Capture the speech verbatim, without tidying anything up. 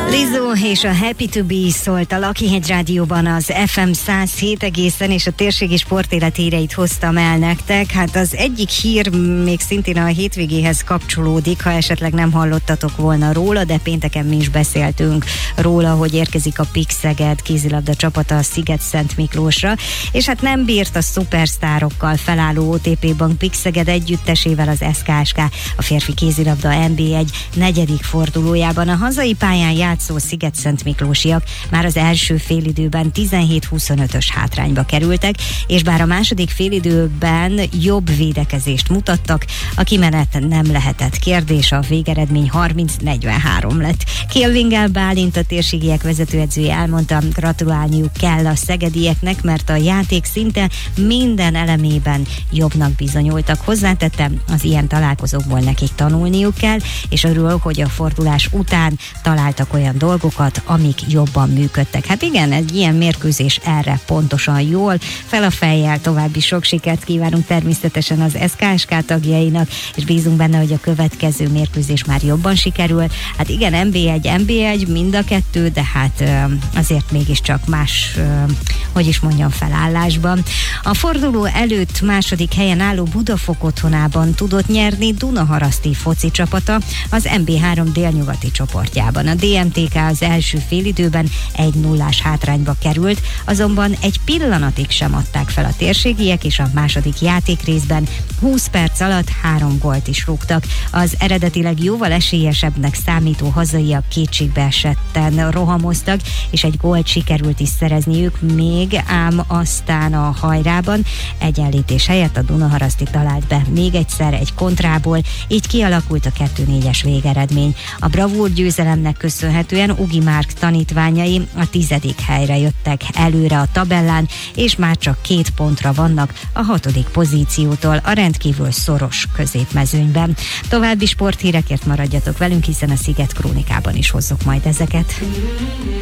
Lizzo és a Happy to Be szólt a Lakihegy Rádióban az ef em száz hét egészen, és a térségi sportélet híreit hoztam el nektek. Hát az egyik hír még szintén a hétvégéhez kapcsolódik, ha esetleg nem hallottatok volna róla, de pénteken mi is beszéltünk róla, hogy érkezik a PIK Szeged kézilabda csapata a Sziget-Szent Miklósra, és hát nem bírt a szupersztárokkal felálló o té pé Bank PIK Szeged együttesével az es ká es ká a férfi kézilabda en bé egy negyedik fordulójában. A hazai pályán játszó Sziget-Szent Miklósiak már az első félidőben tizenhét huszonötös hátrányba kerültek, és bár a második félidőben jobb védekezést mutattak, a kimenet nem lehetett kérdés, a végeredmény harminc negyvenhárom lett. Kilvingel Bálint, a térségiek vezetőedzője elmondta, gratulálniuk kell a szegedieknek, mert a játék szinte minden elemében jobbnak bizonyultak. Hozzátettem, az ilyen találkozókból nekik tanulniuk kell, és örül, hogy a fordulás után találtak olyan dolgokat, amik jobban működtek. Hát igen, egy ilyen mérkőzés erre pontosan jól. Fel a fejjel, további sok sikert kívánunk természetesen az es ká es ká tagjainak, és bízunk benne, hogy a következő mérkőzés már jobban sikerül. Hát igen, en bé egy, en bé egy, mind a kettő, de hát azért mégiscsak más, hogy is mondjam, felállásban. A forduló előtt második helyen álló Budafok otthonában tudott nyerni Dunaharaszti foci csapata az en bé három délnyugati csoportjában. A dé em té ká az első félidőben egy nullás hátrányba került, azonban egy pillanatig sem adták fel a térségiek, és a második játékrészben húsz perc alatt három gólt is rúgtak. Az eredetileg jóval esélyesebbnek számító hazaiak kétségbe esetten rohamoztak, és egy gólt sikerült is szerezniük még, ám aztán a hajrában egyenlítés helyett a Dunaharaszti talált be még egyszer egy kontrából, így kialakult a kettő négyes végeredmény. A bravúr győzelemnek köszönhetően Ugi Márk tanítványai a tizedik helyre jöttek előre a tabellán, és már csak két pontra vannak a hatodik pozíciótól a rendkívül szoros középmezőnyben. További sporthírekért maradjatok velünk, hiszen a Sziget Krónikában is hozzuk majd ezeket.